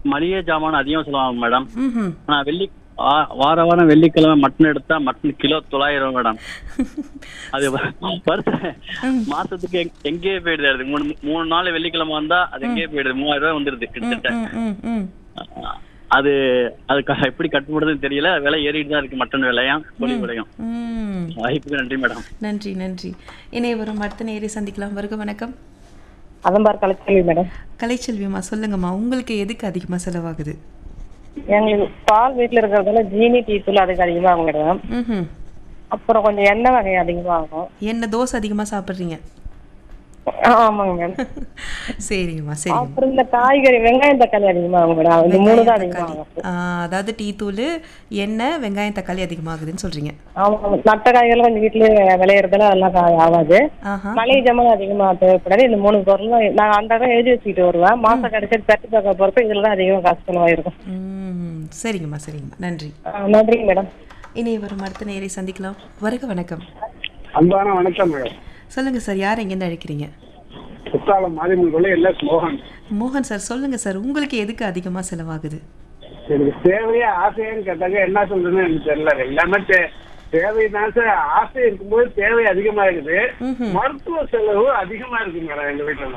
மளிகை ஜாமான் அதிகம் செலவாகும் மேடம். ம். ஆனா வாரம் வெள்ளிக்கிழமை மட்டன் எடுத்தா மட்டன் கிலோ 900 மேடம். அது மாசத்துக்கு எங்கேயே போயிடுது. அது மூணு நாள் வெள்ளிக்கிழமை வந்தா அது எங்கேயே போயிடுது. 3000 ரூபாய் வந்துருது கிட்டத்தட்ட. அது எப்படி கட்டுப்படுதுன்னு தெரியல. விலை ஏறிட்டு தான் இருக்கு. மட்டன் விலையும் கோழி விலையும். வாய்ப்புக்கு நன்றி மேடம். நன்றி நன்றி. இணைய வரும் அடுத்த நேரை சந்திக்கலாம். வருக வணக்கம். அதம்பார் கலைச்செல்வி மேடம். கலைச்செல்வியம்மா சொல்லுங்கம்மா, உங்களுக்கு எதுக்கு அதிகமா செலவாகுது? எங்களுக்கு பால் வீட்டுல இருக்கிறதால ஜீனி டீ தூள் அதுக்கு அதிகமாகும் மேடம். அப்புறம் கொஞ்சம் எண்ணெய் வகை அதிகமாகும். என்ன தோசை அதிகமா சாப்பிடுறீங்க? ஆமாங்க மேடம். சரிங்கம்மா சரி. அப்புறம் இந்த காய்கறி வெங்காயம் தக்காளி அதிகமாகும் மேடம். இந்த மூணு தான் அதிகமாகும். அதாவது டீ தூள், எண்ணெய், வெங்காயம், தக்காளி அதிகமாகுதுன்னு சொல்றீங்க. ஆமா, மற்ற காய்கறிகள் கொஞ்சம் வீட்டுல விளையிறதுல எல்லாம் ஆகாது. மளிகை ஜாமான் அதிகமா தேவைப்படாது. இந்த மூணு பொருள் நான் அந்த இடம் எழுதி வச்சுக்கிட்டு வருவேன். மாசம் கிடைச்சது பெற்று பார்க்க போறப்ப இதுல தான் அதிகமா காசு செலவாயிருக்கும். சரிங்கம்மா சரிங்கம்மா நன்றி. நன்றிங்க மேடம். இனி வரும் அடுத்த நேரை சந்திக்கலாம். வருக வணக்கம். அன்பான வணக்கம் மேடம். சொல்லுங்க சார், யார் எங்கேருந்து அழைக்கிறீங்க? குற்றாலம் மாரியம்மன் எல்எஸ் மோகன். மோகன் சார் சொல்லுங்க சார், உங்களுக்கு எதுக்கு அதிகமா செலவாகுது? எனக்கு தேவையா ஆசையான்னு கேட்டாங்க, என்ன சொல்றதுன்னு எனக்கு தெரியல. எல்லாமே தேவைதான் சார். ஆசை இருக்கும்போது தேவை அதிகமா இருக்குது. மருத்துவ செலவு அதிகமா இருக்கு மேடம் எங்க வீட்டுல.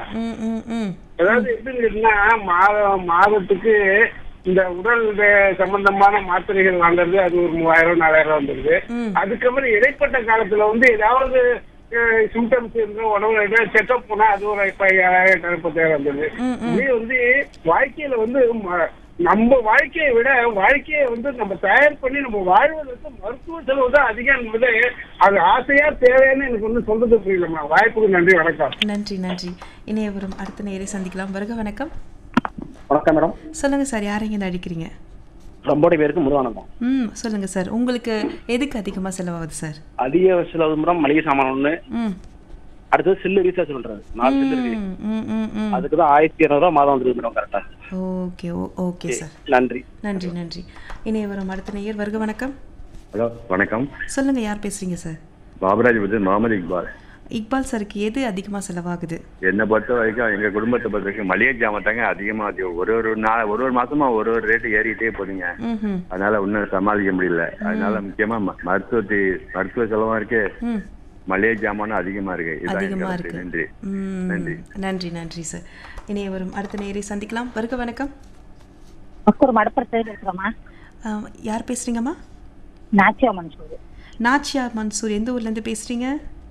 அதாவது எப்படின்னு கேட்டீங்கன்னா, மாதத்துக்கு இந்த உடல் சம்பந்தமான மாத்திரைகள் வாங்குறது அது ஒரு 3000 4000 வந்துருது. அதுக்கப்புறம் இடைப்பட்ட காலத்துல ஏதாவது சிம்டம்ஸ் இருந்து உடம்புல செக்அப் போனா அது ஒரு 5000 10,000 வந்துருது. இது வாழ்க்கையில நம்ம வாழ்க்கையை விட வாழ்க்கையை நம்ம தயார் பண்ணி நம்ம வாழ்வதற்கு மருத்துவ செலவு தான் அதிகம் என்பது அது ஆசையா தேவையானு எனக்கு சொல்றது புரியலம்மா. வாய்ப்புக்கு நன்றி. வணக்கம். நன்றி நன்றி. இணைய வரும் அடுத்த நேரை சந்திக்கலாம். வருக வணக்கம். வணக்கம் மேடம். சொல்லுங்க சார், யார் எங்க அடிக்கிறீங்க? ரொம்ப பேருக்கு முருகானந்தம். சொல்லுங்க சார், உங்களுக்கு எதுக்கு அதிகமா செலவாகுது சார்? அதிக செலவு மேடம் மளிகை சாமான் ஒண்ணு. அடுத்தது சில்லு ரீசார்ஜ் பண்றது 4 சில்லு இருக்கு. அதுக்கு தான் 1200 ரூபாய் மாதம் வந்துருக்கு மேடம். கரெக்டா? Okay okay sir. நன்றி நன்றி நன்றி. இணைய வரும் அடுத்த நேயர். வருக வணக்கம். ஹலோ வணக்கம். சொல்லுங்க, யார் பேசுறீங்க சார்? பாபராஜ் முகமது இக்பால். இக்பால் சாருக்கு எது அதிகமா செலவாகுது? என்னை பொறுத்த வரைக்கும் எங்க குடும்பத்தை பொறுத்த வரைக்கும் மளிகை ஜாமான் தாங்க அதிகமா. ஒரு மாசமா ஒரு ரேட்டு ஏறிட்டே போதுங்க. அதனால இன்னும் சமாளிக்க முடியல. அதனால முக்கியமா மருத்துவ செலவா இருக்கு, மளிகை ஜாமானும் அதிகமா இருக்கு. நன்றி நன்றி நன்றி நன்றி சார். இணைய வரும் அடுத்த நேரை சந்திக்கலாம். வருக வணக்கம். யார் பேசுறீங்கம்மா? நாச்சியா மன்சூர். எந்த ஊர்ல இருந்து பேசுறீங்க?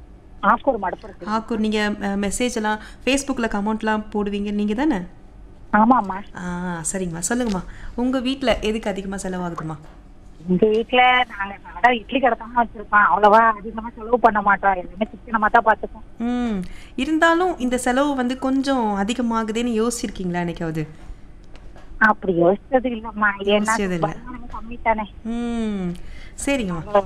ஆக்கூர். நீங்க மெசேஜ் எல்லாம் ஃபேஸ்புக்ல கமெண்ட்லாம் போடுவீங்க நீங்க தானே? ஆமாம்மா. சரிங்கம்மா சொல்லுங்கம்மா, உங்க வீட்ல எதுக்கு அதிகமா செலவாகுதுமா? எங்க வீட்டுல நாங்க இட்லி கடை தான் வச்சிருக்கோம். அவ்வளவா அதிகமா செலவு பண்ண மாட்டோம். எல்லாமே சிக்கனமா தான் பாத்துப்போம். இருந்தாலும் இந்த செலவு கொஞ்சம் அதிகமாகுதுன்னு யோசிச்சிருக்கீங்களா என்னைக்காவது? அப்படி யோசிச்சது இல்லம்மா. கம்மி தானே. சரிங்கம்மா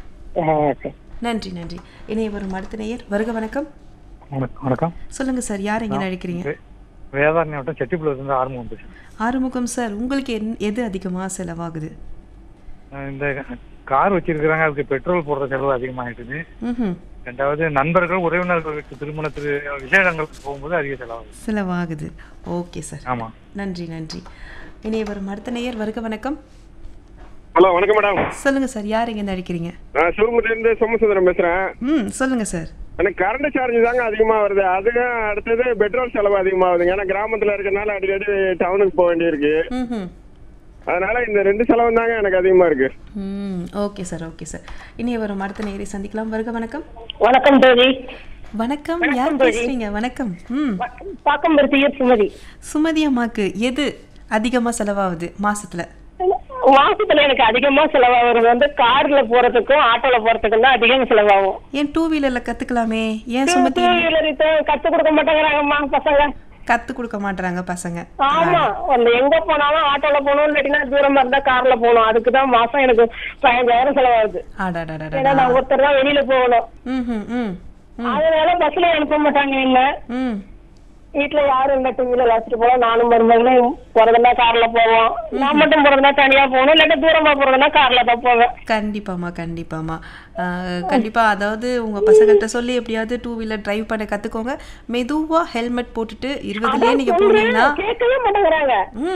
நன்றி நன்றி. இணைய வரும் அடுத்த நேயர். வருக வணக்கம். வணக்கம். சொல்லுங்க சார், யார் எங்க அழைக்கிறீங்க? வேதாரண்யம் மாவட்டம் செட்டிப்புல இருந்து ஆறுமுகம் பேசுறேன். ஆறுமுகம் சார், உங்களுக்கு எது அதிகமா செலவாகுது? இந்த கார் வச்சிருக்கிறாங்க, அதுக்கு பெட்ரோல் போடுற செலவு அதிகமாயிட்டுது. ரெண்டாவது நண்பர்கள் உறவினர்களுக்கு திருமணத்துக்கு விசேஷங்களுக்கு போகும்போது அதிக செலவாகுது. Okay sir. ஆமா நன்றி நன்றி. இணைய வரும் அடுத்த நேயர். வருக வணக்கம். ஹலோ வணக்கம் மேடம். சொல்லுங்க சார், யார் எங்க அடிக்கிறீங்க? நான் சிவகுமார்ல இருந்து சோமசுந்தரம் பேசுறேன். சொல்லுங்க சார். எனக்கு கரண்ட் சார்ஜ் தாங்க அதிகமா வருது. அதுக்கு அடுத்தது பெட்ரோல் செலவு அதிகமாகுதுங்க. ஏன்னா கிராமத்துல இருக்கனால அடிக்கடி டவுனுக்கு போக வேண்டியிருக்கு. அதனால இந்த 2 செலவு தாங்க எனக்கு அதிகமா இருக்கு. Okay sir okay sir. இனிய வரும் அடுத்த நேயரை சந்திக்கலாம். வருக வணக்கம். வணக்கம் தோழி. வணக்கம். யார் பேசுறீங்க? வணக்கம். பாக்கம்பருத்தி சுமதி. சுமதி அம்மாக்கு எது அதிகமா செலவாகுது மாசத்துல? மாசத்துல எனக்கு அதிகமா செலவாகுறது கார்ல போறதுக்கும் ஆட்டோல போறதுக்கும் தான் அதிகம் செலவாகும். ஏன் 2 வீலர்ல கத்துக்கலாமே? ஏன் சுமதி 2 வீலர் கத்து கொடுக்க மாட்டேங்கிறாங்கம்மா பசங்க. கத்து கொடுக்க மாட்டாங்க பசங்க. ஆமா, எங்க போனாலும் ஆட்டோல போகணும், இல்லாட்டினா தூரமா இருந்தா கார்ல போகணும். அதுக்குதான் மாசம் எனக்கு 15,000 செலவாகுது. ஏன்னா நான் ஒருத்தர் தான் வெளியில போகணும். அதனால பஸ்ல அனுப்ப மாட்டாங்க. இல்ல வீட்டுல யாரும் இல்ல, 2 வீலர் வச்சுட்டு போலாம். நானும் மருமகளும் போறதுன்னா கார்ல போவோம். நான் மட்டும் போறதுன்னா தனியா போகணும், இல்லாட்டி தூரமா போறதுன்னா கார்ல தான் போவேன். கண்டிப்பாமா கண்டிப்பாமா கண்டிப்பா. அதாவது உங்க பசங்கள்கிட்ட சொல்லி எப்படியாவது 2 வீலர் டிரைவ் பண்ண கத்துக்கோங்க. மெதுவா ஹெல்மெட் போட்டுட்டு 20லயே நீங்க போனீங்கன்னா கேட்கவே மாட்டேங்கிறாங்க.